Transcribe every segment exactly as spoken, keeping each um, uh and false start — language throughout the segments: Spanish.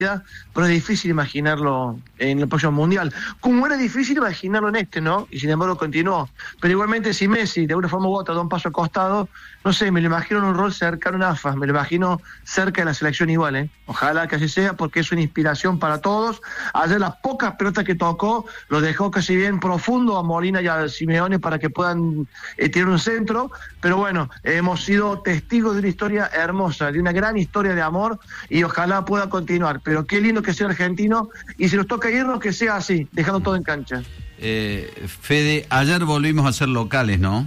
pero es difícil imaginarlo en el próximo Mundial. Como era difícil imaginarlo en este, ¿no? Y sin embargo continuó. Pero igualmente si Messi, de una forma u otra, da un paso al costado, no sé, me lo imagino en un rol cercano en A F A, me lo imagino cerca de la selección igual, ¿eh? Ojalá que así sea, porque es una inspiración para todos. Ayer las pocas pelotas que tocó, lo dejó casi bien profundo a Molina y a Simeone para que puedan eh, tirar un centro. Pero bueno, hemos sido testigos de una historia hermosa, de una gran historia de amor, y ojalá pueda continuar. Pero qué lindo que sea argentino, y si nos toca irnos, que sea así, dejando todo en cancha. Eh, Fede, ayer volvimos a ser locales, ¿no?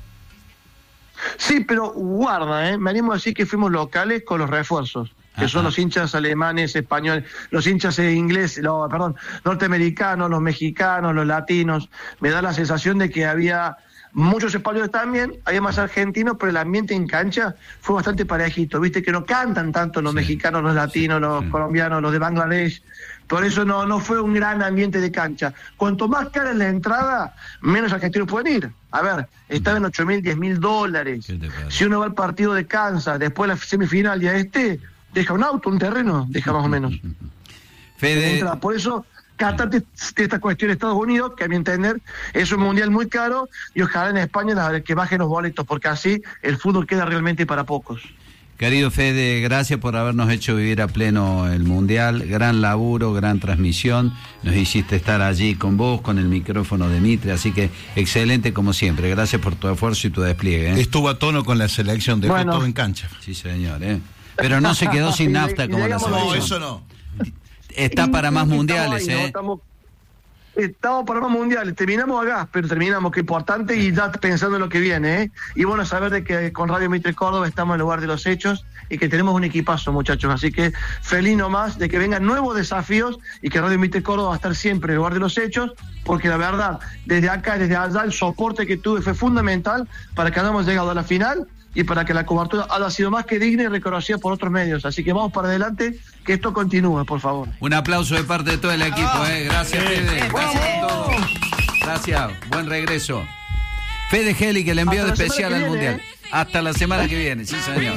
Sí, pero guarda, ¿eh? Me animo a decir que fuimos locales con los refuerzos, que Ajá. son los hinchas alemanes, españoles, los hinchas ingleses, no, perdón, norteamericanos, los mexicanos, los latinos. Me da la sensación de que había muchos españoles también, había más argentinos, pero el ambiente en cancha fue bastante parejito. Viste que no cantan tanto los sí. mexicanos, los latinos, sí. los sí. colombianos, los de Bangladesh. Por eso no, no fue un gran ambiente de cancha. Cuanto más cara es la entrada, menos argentinos pueden ir. A ver, estaba en ocho mil, diez mil dólares. Si uno va al partido de Kansas, después de la semifinal y a este, deja un auto, un terreno, deja más o menos. Fede... Por eso, Qatar de esta cuestión de Estados Unidos, que a mi entender es un mundial muy caro, y ojalá en España que bajen los boletos, porque así el fútbol queda realmente para pocos. Querido Fede, gracias por habernos hecho vivir a pleno el Mundial, gran laburo, gran transmisión, nos hiciste estar allí con vos, con el micrófono de Mitre, así que excelente como siempre, gracias por tu esfuerzo y tu despliegue. ¿eh? Estuvo a tono con la selección, dejó bueno. todo en cancha. Sí señor, ¿eh? Pero no se quedó sin nafta como la selección. No, eso no. Está para más mundiales, ahí, ¿eh? ¿no? Estamos... Estamos para más mundiales, terminamos acá, pero terminamos, que importante, y ya pensando en lo que viene, ¿eh? Y bueno, saber de que con Radio Mitre Córdoba estamos en el lugar de los hechos y que tenemos un equipazo, muchachos, así que feliz nomás de que vengan nuevos desafíos y que Radio Mitre Córdoba va a estar siempre en el lugar de los hechos, porque la verdad, desde acá, desde allá, el soporte que tuve fue fundamental para que hayamos llegado a la final y para que la cobertura haya sido más que digna y reconocida por otros medios. Así que vamos para adelante, que esto continúe, por favor. Un aplauso de parte de todo el equipo, ¿eh? Gracias, Fede. Gracias por todo. Gracias, buen regreso. Fede Geli, que le envió de especial al Mundial. ¿eh? Hasta la semana que viene, sí, señor.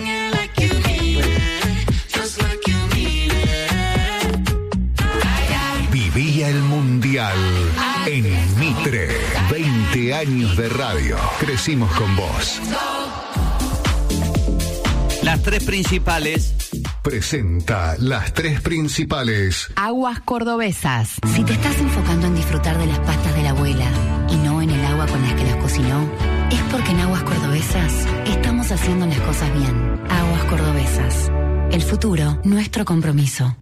Vivía el Mundial en Mitre. veinte años de radio. Crecimos con vos. Las tres principales. Presenta las tres principales. Aguas cordobesas. Si te estás enfocando en disfrutar de las pastas de la abuela y no en el agua con las que las cocinó, es porque en Aguas Cordobesas estamos haciendo las cosas bien. Aguas Cordobesas. El futuro, nuestro compromiso.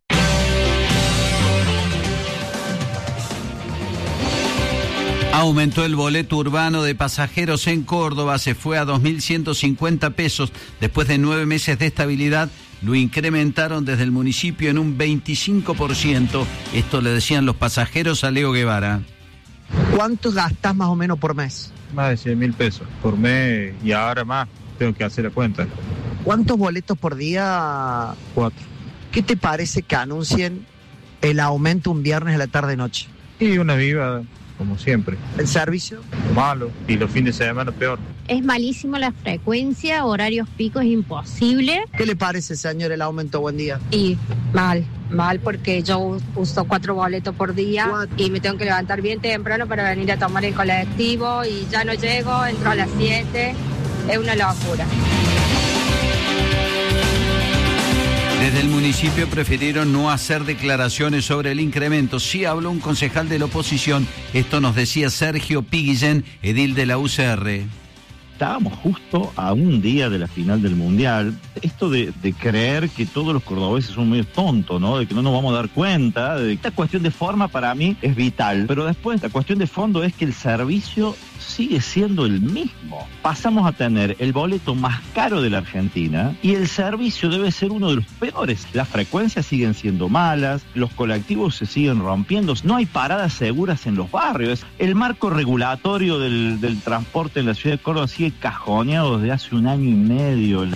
Aumentó el boleto urbano de pasajeros en Córdoba, se fue a dos mil ciento cincuenta pesos. Después de nueve meses de estabilidad, lo incrementaron desde el municipio en un veinticinco por ciento. Esto le decían los pasajeros a Leo Guevara. ¿Cuánto gastás más o menos por mes? Más de cien mil pesos por mes, y ahora más, tengo que hacer la cuenta. ¿Cuántos boletos por día? Cuatro. ¿Qué te parece que anuncien el aumento un viernes a la tarde-noche? Y una viva, como siempre. ¿El servicio? Malo, y los fines de semana peor. Es malísimo la frecuencia, horarios picos es imposible. ¿Qué le parece, señor, el aumento? Buen día. Y mal, mal porque yo uso cuatro boletos por día What? y me tengo que levantar bien temprano para venir a tomar el colectivo y ya no llego, entro a las siete, es una locura. Desde el municipio prefirieron no hacer declaraciones sobre el incremento. Sí habló un concejal de la oposición. Esto nos decía Sergio Piguillén, edil de la U C R. Estábamos justo a un día de la final del Mundial. Esto de, de creer que todos los cordobeses son medio tontos, ¿no? De que no nos vamos a dar cuenta. De esta cuestión de forma para mí es vital. Pero después la cuestión de fondo es que el servicio sigue siendo el mismo. Pasamos a tener el boleto más caro de la Argentina y el servicio debe ser uno de los peores. Las frecuencias siguen siendo malas, los colectivos se siguen rompiendo, no hay paradas seguras en los barrios. El marco regulatorio del, del transporte en la ciudad de Córdoba sigue cajoneado desde hace un año y medio.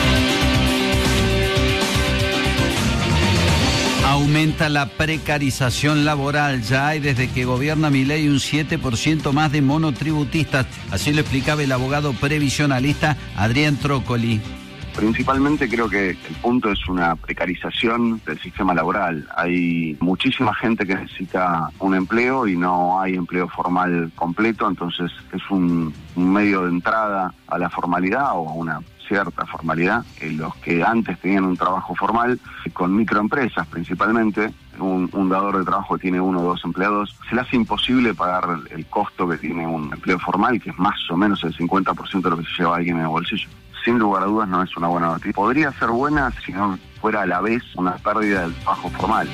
Aumenta la precarización laboral. Ya hay desde que gobierna Milei un siete por ciento más de monotributistas. Así lo explicaba el abogado previsionalista Adrián Trócoli. Principalmente creo que el punto es una precarización del sistema laboral. Hay muchísima gente que necesita un empleo y no hay empleo formal completo, entonces es un, un medio de entrada a la formalidad o a una cierta formalidad. Eh, los que antes tenían un trabajo formal, con microempresas principalmente, un, un dador de trabajo que tiene uno o dos empleados, se le hace imposible pagar el costo que tiene un empleo formal, que es más o menos el cincuenta por ciento de lo que se lleva alguien en el bolsillo. Sin lugar a dudas no es una buena noticia. Podría ser buena si no fuera a la vez una pérdida del trabajo formal.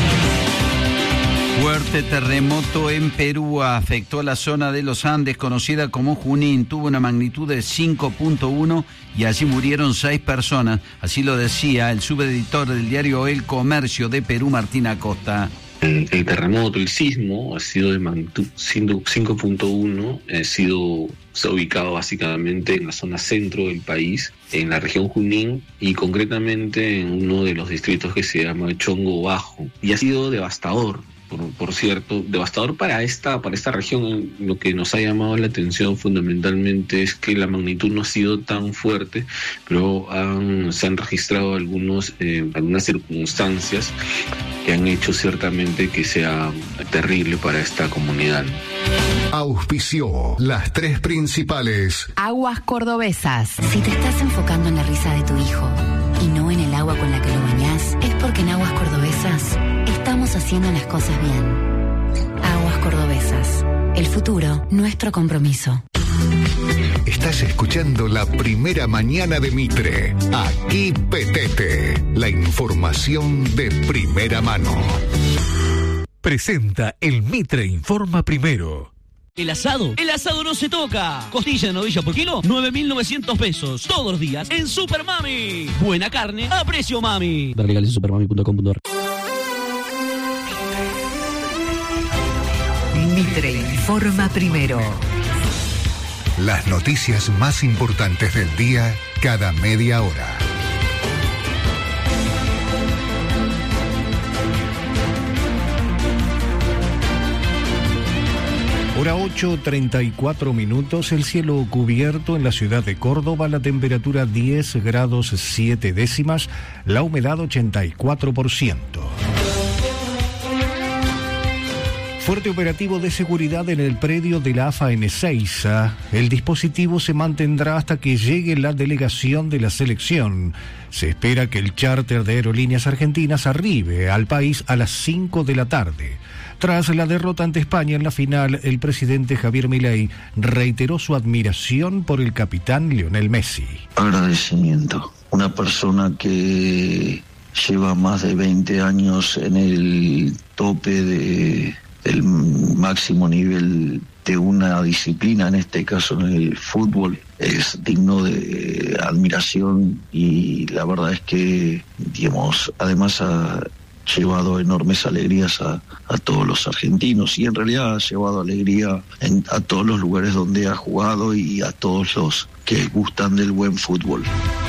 Fuerte terremoto en Perú afectó a la zona de los Andes, conocida como Junín. Tuvo una magnitud de cinco punto uno y allí murieron seis personas. Así lo decía el subeditor del diario El Comercio de Perú, Martín Acosta. El, el terremoto, el sismo, ha sido de magnitud cinco punto uno, ha sido, se ha ubicado básicamente en la zona centro del país, en la región Junín y concretamente en uno de los distritos que se llama Chongo Bajo, y ha sido devastador. Por, por cierto, devastador para esta, para esta región. Lo que nos ha llamado la atención fundamentalmente es que la magnitud no ha sido tan fuerte, pero han, se han registrado algunos, eh, algunas circunstancias que han hecho ciertamente que sea terrible para esta comunidad. Auspició las tres principales. Aguas Cordobesas. Si te estás enfocando en la risa de tu hijo y no en el agua con la que lo bañás, es porque en Aguas Cordobesas estamos haciendo las cosas bien. Aguas Cordobesas. El futuro, nuestro compromiso. Estás escuchando la primera mañana de Mitre. Aquí Petete. La información de primera mano. Presenta el Mitre Informa Primero. El asado, el asado no se toca. Costilla de novilla por kilo, nueve mil novecientos pesos. Todos los días en Super Mami. Buena carne a precio mami. Ver legales en supermami punto com punto a r. Mitre Informa Primero. Las noticias más importantes del día cada media hora. Hora ocho, treinta y cuatro minutos, el cielo cubierto en la ciudad de Córdoba, la temperatura diez grados siete décimas, la humedad ochenta y cuatro por ciento. Fuerte operativo de seguridad en el predio de la A F A en Ezeiza. El dispositivo se mantendrá hasta que llegue la delegación de la selección. Se espera que el charter de Aerolíneas Argentinas arribe al país a las cinco de la tarde. Tras la derrota ante España en la final, el presidente Javier Milei reiteró su admiración por el capitán Lionel Messi. Agradecimiento. Una persona que lleva más de veinte años en el tope de, del máximo nivel de una disciplina, en este caso en el fútbol, es digno de admiración y la verdad es que, digamos, además a llevado enormes alegrías a, a todos los argentinos y en realidad ha llevado alegría en, a todos los lugares donde ha jugado y a todos los que gustan del buen fútbol.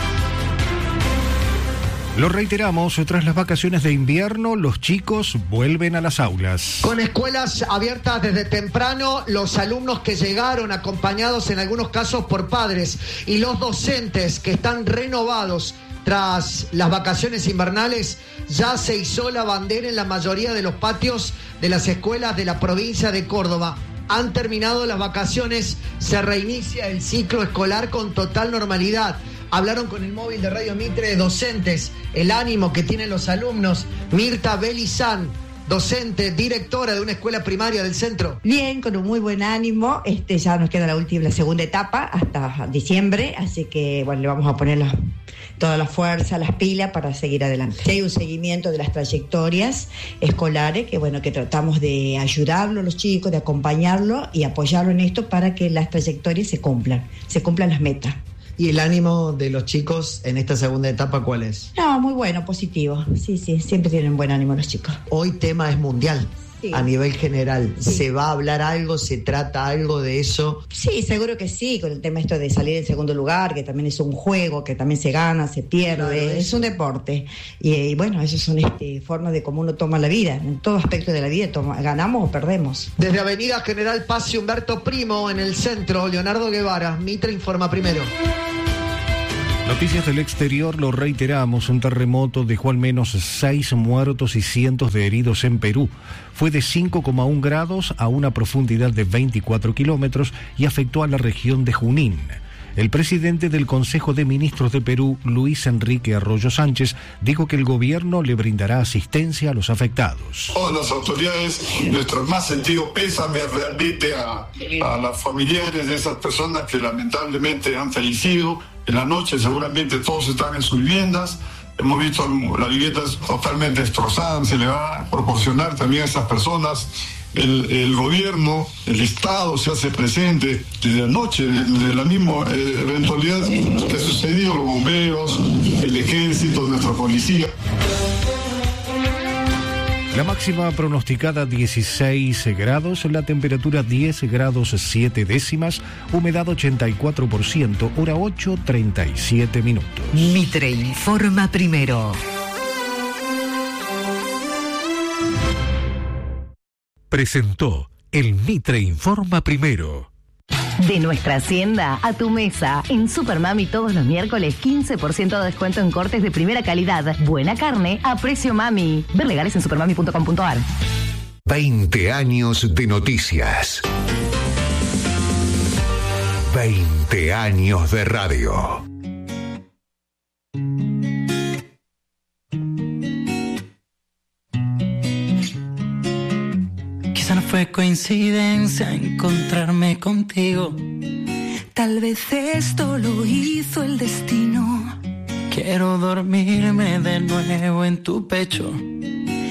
Lo reiteramos, tras las vacaciones de invierno, los chicos vuelven a las aulas. Con escuelas abiertas desde temprano, los alumnos que llegaron acompañados en algunos casos por padres y los docentes que están renovados tras las vacaciones invernales, ya se izó la bandera en la mayoría de los patios de las escuelas de la provincia de Córdoba. Han terminado las vacaciones, se reinicia el ciclo escolar con total normalidad. Hablaron con el móvil de Radio Mitre de docentes, el ánimo que tienen los alumnos. Mirta Belizán, docente, directora de una escuela primaria del centro. Bien, con un muy buen ánimo. Este, ya nos queda la última, la segunda etapa hasta diciembre, así que bueno, le vamos a poner la, toda la fuerza, las pilas para seguir adelante. Hay un seguimiento de las trayectorias escolares, que bueno, que tratamos de ayudarlo a los chicos, de acompañarlo y apoyarlo en esto para que las trayectorias se cumplan, se cumplan las metas. ¿Y el ánimo de los chicos en esta segunda etapa cuál es? No, muy bueno, positivo. Sí, sí, siempre tienen buen ánimo los chicos. Hoy tema es mundial. Sí. A nivel general, sí. ¿Se va a hablar algo? ¿Se trata algo de eso? Sí, seguro que sí, con el tema esto de salir en segundo lugar, que también es un juego, que también se gana, se pierde, claro, es eso. Un deporte. Y, y bueno, esas son este, formas de cómo uno toma la vida, en todo aspecto de la vida, toma, ganamos o perdemos. Desde Avenida General Paz y Humberto Primo, en el centro, Leonardo Guevara, Mitre informa primero. Noticias del exterior, lo reiteramos, un terremoto dejó al menos seis muertos y cientos de heridos en Perú. Fue de cinco coma uno grados a una profundidad de veinticuatro kilómetros y afectó a la región de Junín. El presidente del Consejo de Ministros de Perú, Luis Enrique Arroyo Sánchez, dijo que el gobierno le brindará asistencia a los afectados. Todas las autoridades, nuestro más sentido pésame realmente a, a las familiares de esas personas que lamentablemente han fallecido. En la noche seguramente todos están en sus viviendas. Hemos visto las viviendas totalmente destrozadas. Se le va a proporcionar también a esas personas. El, el gobierno, el Estado se hace presente desde anoche, de la misma eh, eventualidad que ha sucedido, los bomberos, el ejército, nuestra policía. La máxima pronosticada dieciséis grados, la temperatura diez grados siete décimas, humedad ochenta y cuatro por ciento, hora ocho, treinta y siete minutos. Mitre informa primero. Presentó el Mitre Informa Primero. De nuestra hacienda a tu mesa. En Supermami todos los miércoles quince por ciento de descuento en cortes de primera calidad. Buena carne a precio mami. Ver legales en supermami punto com punto a r. veinte años de noticias. veinte años de radio. No fue coincidencia encontrarme contigo. Tal vez esto lo hizo el destino. Quiero dormirme de nuevo en tu pecho